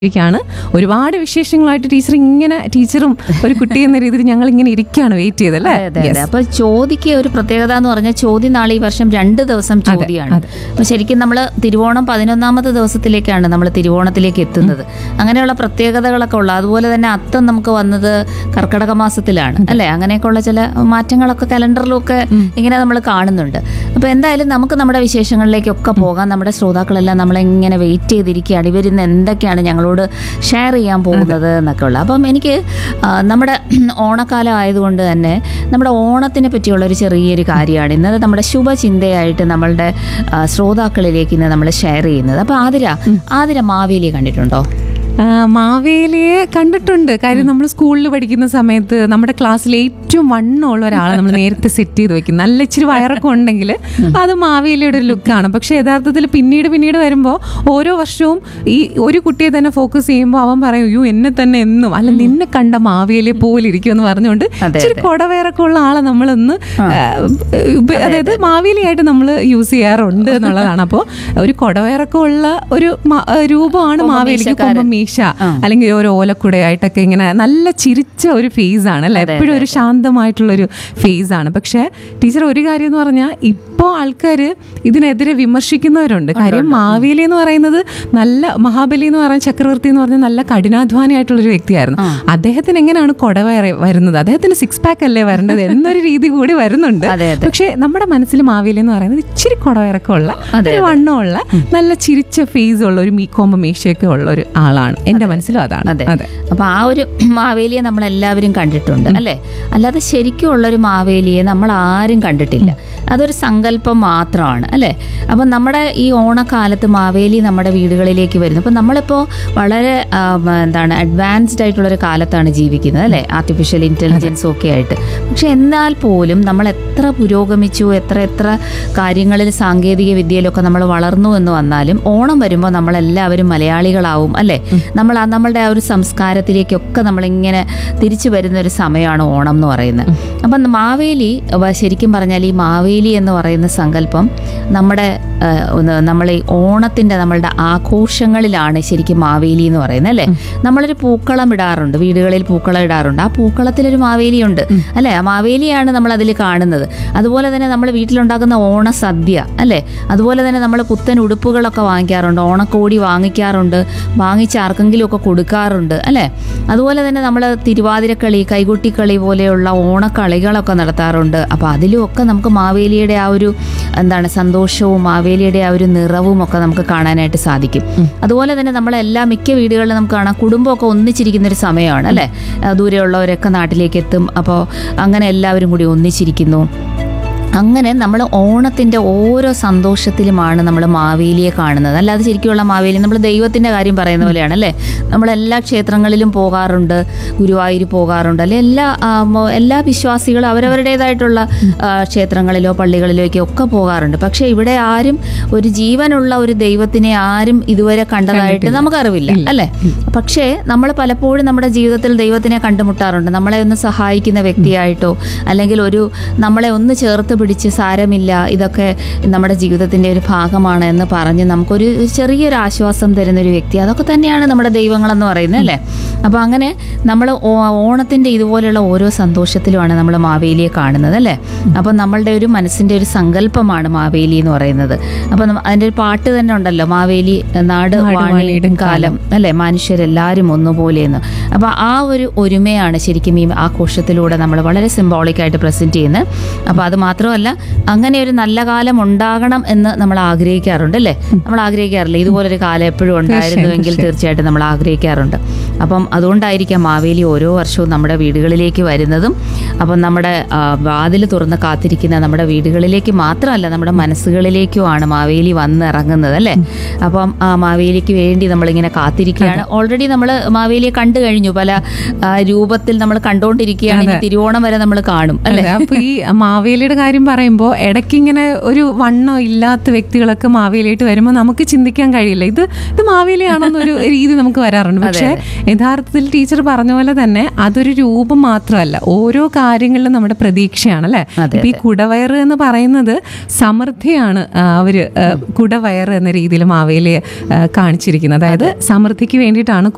ാണ് ഒരുപാട് വിശേഷങ്ങളായിട്ട് ടീച്ചറും ഒരു കുട്ടി എന്ന രീതിയിൽ ഞങ്ങൾ ഇങ്ങനെ ഇരിക്കുകയാണ് വെയിറ്റ് ചെയ്തല്ലേ. അപ്പൊ ചോദിക്ക് ഒരു പ്രത്യേകത എന്ന് പറഞ്ഞാൽ ചോദ്യം നാളെ ഈ വർഷം 2 ദിവസം ചോദ്യമാണ്. അപ്പൊ ശരിക്കും നമ്മൾ തിരുവോണം 11ാമത്തെ ദിവസത്തിലേക്കാണ് നമ്മൾ തിരുവോണത്തിലേക്ക് എത്തുന്നത്. അങ്ങനെയുള്ള പ്രത്യേകതകളൊക്കെ ഉള്ള, അതുപോലെ തന്നെ അത്തം നമുക്ക് വന്നത് കർക്കിടക മാസത്തിലാണ് അല്ലെ. അങ്ങനെയൊക്കെയുള്ള ചില മാറ്റങ്ങളൊക്കെ കലണ്ടറിലും ഒക്കെ ഇങ്ങനെ നമ്മൾ കാണുന്നുണ്ട്. അപ്പൊ എന്തായാലും നമുക്ക് നമ്മുടെ വിശേഷങ്ങളിലേക്കൊക്കെ പോകാം. നമ്മുടെ ശ്രോതാക്കളെല്ലാം നമ്മളെങ്ങനെ വെയിറ്റ് ചെയ്തിരിക്കുകയാണ്, ഇവരിന്ന് എന്തൊക്കെയാണ് ഞങ്ങളോട് ഷെയർ ചെയ്യാൻ പോകുന്നത് എന്നൊക്കെ ഉള്ളത്. അപ്പം എനിക്ക് നമ്മുടെ ഓണക്കാലം ആയതുകൊണ്ട് തന്നെ നമ്മുടെ ഓണത്തിനെ പറ്റിയുള്ള ഒരു ചെറിയൊരു കാര്യമാണ് ഇന്നത് നമ്മുടെ ശുഭചിന്തയായിട്ട് നമ്മളുടെ ശ്രോതാക്കളിലേക്ക് ഇന്ന് നമ്മൾ ഷെയർ ചെയ്യുന്നത്. അപ്പോൾ ആതിര മാവേലിയെ കണ്ടിട്ടുണ്ടോ? മാവേലിയെ കണ്ടിട്ടുണ്ട്. കാര്യം നമ്മൾ സ്കൂളിൽ പഠിക്കുന്ന സമയത്ത് നമ്മുടെ ക്ലാസ്സിൽ ഏറ്റവും വണ്ണമുള്ള ഒരാളെ നമ്മൾ നേരത്തെ സെറ്റ് ചെയ്ത് വെക്കും. നല്ല ഇച്ചിരി വയറൊക്കെ ഉണ്ടെങ്കിൽ അത് മാവേലിയുടെ ഒരു ലുക്കാണ്. പക്ഷെ യഥാർത്ഥത്തിൽ പിന്നീട് വരുമ്പോൾ ഓരോ വർഷവും ഈ ഒരു കുട്ടിയെ തന്നെ ഫോക്കസ് ചെയ്യുമ്പോൾ അവൻ പറയും, അയ്യോ എന്നെ തന്നെ എന്നും അല്ല നിന്നെ കണ്ട മാവേലിയെ പോലെ ഇരിക്കും എന്ന് പറഞ്ഞുകൊണ്ട് ഇച്ചിരി കൊടവയറൊക്കെ ഉള്ള ആളെ നമ്മളൊന്ന് അതായത് മാവേലിയായിട്ട് നമ്മൾ യൂസ് ചെയ്യാറുണ്ട് എന്നുള്ളതാണ്. അപ്പോൾ ഒരു കൊടവയറൊക്കെ ഉള്ള ഒരു രൂപമാണ് മാവേലിക്ക്. കൊമ്പമീശ അല്ലെങ്കിൽ ഒരു ഓലക്കുടയായിട്ടൊക്കെ ഇങ്ങനെ നല്ല ചിരിച്ച ഒരു ഫേസ് ആണ് അല്ലെ. എപ്പോഴും ഒരു ശാന്തമായിട്ടുള്ളൊരു ഫേസ് ആണ്. പക്ഷെ ടീച്ചർ ഒരു കാര്യം എന്ന് പറഞ്ഞാൽ ഇപ്പോൾ ആൾക്കാർ ഇതിനെതിരെ വിമർശിക്കുന്നവരുണ്ട്. കാര്യം മാവേലി എന്ന് പറയുന്നത് നല്ല മഹാബലി എന്ന് പറയുന്ന ചക്രവർത്തി എന്ന് പറഞ്ഞാൽ നല്ല കഠിനാധ്വാനിയായിട്ടുള്ളൊരു വ്യക്തിയായിരുന്നു. അദ്ദേഹത്തിന് എങ്ങനെയാണ് കൊടവയറ വരുന്നത്? അദ്ദേഹത്തിന് 6 പാക്ക് അല്ലേ വരേണ്ടത് എന്നൊരു രീതി കൂടി വരുന്നുണ്ട്. പക്ഷെ നമ്മുടെ മനസ്സിൽ മാവേലി എന്ന് പറയുന്നത് ഇച്ചിരി കൊടവയറൊക്കെ ഉള്ള ഒരു വണ്ണമുള്ള നല്ല ചിരിച്ച ഫേസ് ഉള്ള ഒരു കൊമ്പമീശയൊക്കെ ഉള്ള ഒരു ആളാണ്. എന്റെ മനസ്സിലും അതാണ്. അതെ. അപ്പൊ ആ ഒരു മാവേലിയെ നമ്മൾ എല്ലാവരും കണ്ടിട്ടുണ്ട് അല്ലെ. അല്ലാതെ ശരിക്കും ഉള്ളൊരു മാവേലിയെ നമ്മൾ ആരും കണ്ടിട്ടില്ല. അതൊരു സങ്കല്പം മാത്രമാണ് അല്ലെ. അപ്പം നമ്മുടെ ഈ ഓണക്കാലത്ത് മാവേലി നമ്മുടെ വീടുകളിലേക്ക് വരുന്നു. അപ്പം നമ്മളിപ്പോൾ വളരെ അഡ്വാൻസ്ഡ് ആയിട്ടുള്ളൊരു കാലത്താണ് ജീവിക്കുന്നത് അല്ലെ, ആർട്ടിഫിഷ്യൽ ഇന്റലിജൻസും ഒക്കെ ആയിട്ട്. പക്ഷെ എന്നാൽ പോലും നമ്മൾ എത്ര പുരോഗമിച്ചു, എത്ര കാര്യങ്ങളിൽ സാങ്കേതിക വിദ്യയിലൊക്കെ നമ്മൾ വളർന്നു എന്ന് വന്നാലും ഓണം വരുമ്പോൾ നമ്മളെല്ലാവരും മലയാളികളാവും അല്ലെ. നമ്മളുടെ ആ ഒരു സംസ്കാരത്തിലേക്കൊക്കെ നമ്മളിങ്ങനെ തിരിച്ചു വരുന്ന ഒരു സമയമാണ് ഓണം എന്ന് പറയുന്നത്. അപ്പം മാവേലി ശരിക്കും പറഞ്ഞാൽ ഈ മാവേലി എന്ന് പറയുന്ന സങ്കല്പം നമ്മൾ ഈ ഓണത്തിൻ്റെ നമ്മളുടെ ആഘോഷങ്ങളിലാണ് ശരിക്കും മാവേലി എന്ന് പറയുന്നത് അല്ലേ. നമ്മളൊരു പൂക്കളം ഇടാറുണ്ട്, വീടുകളിൽ പൂക്കളം ഇടാറുണ്ട്. ആ പൂക്കളത്തിലൊരു മാവേലിയുണ്ട് അല്ലേ. ആ മാവേലിയാണ് നമ്മൾ അതിൽ കാണുന്നത്. അതുപോലെ തന്നെ നമ്മൾ വീട്ടിലുണ്ടാക്കുന്ന ഓണസദ്യ അല്ലേ. അതുപോലെ തന്നെ നമ്മൾ പുത്തൻ ഉടുപ്പുകളൊക്കെ വാങ്ങിക്കാറുണ്ട്, ഓണക്കോടി വാങ്ങിക്കാറുണ്ട്, വാങ്ങിച്ച് ആർക്കെങ്കിലും ഒക്കെ കൊടുക്കാറുണ്ട് അല്ലേ. അതുപോലെ തന്നെ നമ്മൾ തിരുവാതിരക്കളി, കൈകൊട്ടിക്കളി പോലെയുള്ള ഓണക്കളികളൊക്കെ നടത്താറുണ്ട്. അപ്പോൾ അതിലുമൊക്കെ നമുക്ക് മാവേലിയുടെ ആ ഒരു സന്തോഷവും മാവേലിയുടെ ആ ഒരു നിറവും ഒക്കെ നമുക്ക് കാണാനായിട്ട് സാധിക്കും. അതുപോലെ തന്നെ നമ്മളെല്ലാ മിക്ക വീടുകളിലും നമുക്ക് കാണാം കുടുംബമൊക്കെ ഒന്നിച്ചിരിക്കുന്നൊരു സമയമാണ് അല്ലേ. ദൂരെയുള്ളവരൊക്കെ നാട്ടിലേക്ക് എത്തും. അപ്പോൾ അങ്ങനെ എല്ലാവരും കൂടി ഒന്നിച്ചിരിക്കുന്നു. അങ്ങനെ നമ്മൾ ഓണത്തിൻ്റെ ഓരോ സന്തോഷത്തിലുമാണ് നമ്മൾ മാവേലിയെ കാണുന്നത്. അല്ലാതെ ശരിക്കുള്ള മാവേലി നമ്മൾ ദൈവത്തിൻ്റെ കാര്യം പറയുന്ന പോലെയാണ് അല്ലേ. നമ്മളെല്ലാ ക്ഷേത്രങ്ങളിലും പോകാറുണ്ട്, ഗുരുവായൂർ പോകാറുണ്ട് അല്ലെ. എല്ലാ വിശ്വാസികളും അവരവരുടേതായിട്ടുള്ള ക്ഷേത്രങ്ങളിലോ പള്ളികളിലോ ഒക്കെ പോകാറുണ്ട്. പക്ഷെ ഇവിടെ ആരും ഒരു ജീവനുള്ള ഒരു ദൈവത്തിനെ ആരും ഇതുവരെ കണ്ടതായിട്ട് നമുക്കറിവില്ല അല്ലേ. പക്ഷേ നമ്മൾ പലപ്പോഴും നമ്മുടെ ജീവിതത്തിൽ ദൈവത്തിനെ കണ്ടുമുട്ടാറുണ്ട്. നമ്മളെ ഒന്ന് സഹായിക്കുന്ന വ്യക്തിയായിട്ടോ അല്ലെങ്കിൽ നമ്മളെ ഒന്ന് ചേർത്ത് പിടിച്ച് സാരമില്ല, ഇതൊക്കെ നമ്മുടെ ജീവിതത്തിൻ്റെ ഒരു ഭാഗമാണ് എന്ന് പറഞ്ഞ് നമുക്കൊരു ചെറിയൊരു ആശ്വാസം തരുന്നൊരു വ്യക്തി, അതൊക്കെ തന്നെയാണ് നമ്മുടെ ദൈവങ്ങളെന്ന് പറയുന്നത് അല്ലേ. അപ്പോൾ അങ്ങനെ നമ്മൾ ഓണത്തിൻ്റെ ഇതുപോലെയുള്ള ഓരോ സന്തോഷത്തിലുമാണ് നമ്മൾ മാവേലിയെ കാണുന്നത് അല്ലേ. അപ്പം നമ്മളുടെ ഒരു മനസ്സിൻ്റെ ഒരു സങ്കല്പമാണ് മാവേലി എന്ന് പറയുന്നത്. അപ്പം അതിൻ്റെ ഒരു പാട്ട് തന്നെ ഉണ്ടല്ലോ, മാവേലി നാട് വാണിടും കാലം അല്ലേ, മനുഷ്യരെല്ലാവരും ഒന്നുപോലെയെന്ന്. അപ്പോൾ ആ ഒരു ഒരുമയാണ് ശരിക്കും ഈ ആഘോഷത്തിലൂടെ നമ്മൾ വളരെ സിംബോളിക്കായിട്ട് പ്രസൻറ്റ് ചെയ്യുന്നത്. അപ്പോൾ അത് മാത്രമല്ല, അങ്ങനെ ഒരു നല്ല കാലം ഉണ്ടാകണം എന്ന് നമ്മൾ ആഗ്രഹിക്കാറുണ്ട് അല്ലേ. നമ്മൾ ആഗ്രഹിക്കാറില്ല ഇതുപോലൊരു കാലം എപ്പോഴും ഉണ്ടായിരുന്നുവെങ്കിൽ തീർച്ചയായിട്ടും നമ്മൾ ആഗ്രഹിക്കാറുണ്ട്. അപ്പം അതുകൊണ്ടായിരിക്കാം മാവേലി ഓരോ വർഷവും നമ്മുടെ വീടുകളിലേക്ക് വരുന്നതും. അപ്പം നമ്മുടെ വാതിൽ തുറന്ന് കാത്തിരിക്കുന്ന നമ്മുടെ വീടുകളിലേക്ക് മാത്രമല്ല നമ്മുടെ മനസ്സുകളിലേക്കുമാണ് മാവേലി വന്നിറങ്ങുന്നത് അല്ലേ. അപ്പം ആ മാവേലിക്ക് വേണ്ടി നമ്മളിങ്ങനെ കാത്തിരിക്കുകയാണ്. ഓൾറെഡി നമ്മൾ മാവേലിയെ കണ്ടു കഴിഞ്ഞു, പല രൂപത്തിൽ നമ്മൾ കണ്ടുകൊണ്ടിരിക്കുകയാണ്. തിരുവോണം വരെ നമ്മൾ കാണും അല്ലേ. അപ്പൊ ഈ മാവേലിയുടെ കാര്യം പറയുമ്പോൾ ഇടയ്ക്കിങ്ങനെ ഒരു വണ്ണം ഇല്ലാത്ത വ്യക്തികളൊക്കെ മാവേലിയായിട്ട് വരുമ്പോൾ നമുക്ക് ചിന്തിക്കാൻ കഴിയില്ല ഇത് മാവേലിയാണെന്നൊരു രീതി നമുക്ക് വരാറുണ്ട്. പക്ഷെ യഥാർത്ഥത്തിൽ ടീച്ചർ പറഞ്ഞ പോലെ തന്നെ അതൊരു രൂപം മാത്രമല്ല, ഓരോ കാര്യങ്ങളിലും നമ്മുടെ പ്രതീക്ഷയാണ് അല്ലെ. ഇപ്പൊ ഈ കുടവയറ് എന്ന് പറയുന്നത് സമൃദ്ധിയാണ്. അവര് കുടവയറ് എന്ന രീതിയിൽ മാവേലിയെ കാണിച്ചിരിക്കുന്നത്. അതായത് സമൃദ്ധിക്ക് വേണ്ടിയിട്ടാണ്